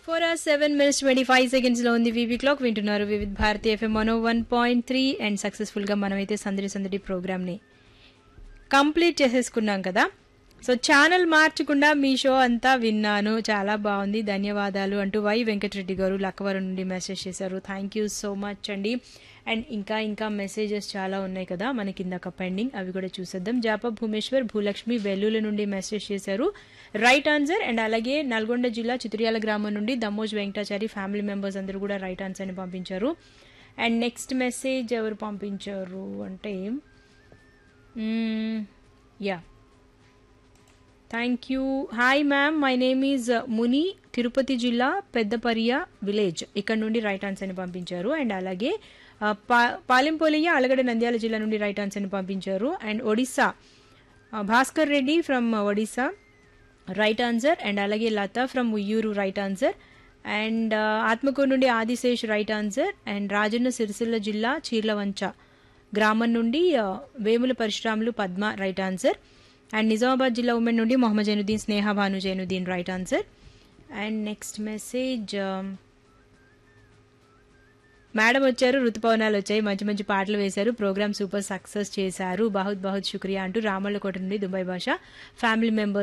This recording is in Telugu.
4 hours 7 minutes 25 seconds లో ఉంది వీవీ క్లాక్ వింటున్నారు Vividh Bharati FM 101.3 and successful గా మనమైతే సందడి సందడి ప్రోగ్రామ్ ని కంప్లీట్ చేసేసుకున్నాం కదా. సో ఛానల్ మార్చకుండా మీ షో అంతా విన్నాను, చాలా బాగుంది, ధన్యవాదాలు అంటూ వై వెంకటరెడ్డి గారు లక్కవరం నుండి మెసేజ్ చేశారు. థ్యాంక్ యూ సో మచ్ అండి. అండ్ ఇంకా మెసేజెస్ చాలా ఉన్నాయి కదా మనకి ఇందాక పెండింగ్, అవి కూడా చూసేద్దాం. జాప భూమేశ్వర్ భూలక్ష్మి వెల్లుల నుండి మెసేజ్ చేశారు, రైట్ ఆన్సర్. అండ్ అలాగే నల్గొండ జిల్లా చిత్రియాల గ్రామం నుండి దమ్మోజ్ వెంకటాచారి ఫ్యామిలీ మెంబర్స్ అందరూ కూడా రైట్ ఆన్సర్ని పంపించారు. అండ్ నెక్స్ట్ మెసేజ్ ఎవరు పంపించారు అంటే yeah thank you. Hi ma'am, my name is ముని, తిరుపతి జిల్లా పెద్దపరియా విలేజ్, ఇక్కడ నుండి రైట్ ఆన్సర్ని పంపించారు. అండ్ అలాగే పాలెంపోలయ్య అలగడ నంద్యాల జిల్లా నుండి రైట్ ఆన్సర్ని పంపించారు. And Odisha Bhaskar Reddy from Odisha right answer. And అలాగే లత from Uyyuru right answer. And Atmakur నుండి Adisesh right answer. And Rajanna Sircilla జిల్లా చీర్లవంచ గ్రామం నుండి Vemula Parasuramulu Padma right answer. And Nizamabad జిల్లా ఉమెన్ నుండి మొహమ్మద్ జైనుద్దీన్ స్నేహ Bhanu Zainuddin right answer. And next message madam వచ్చారు, ఋతుపవనాలు వచ్చాయి, మంచి మంచి పాటలు వేశారు, ప్రోగ్రామ్ సూపర్ సక్సెస్ చేశారు, బహుత్ బహుత్ శుక్రియా అంటూ రామల్లకోట నుండి దుబాయ్ భాష ఫ్యామిలీ మెంబర్స్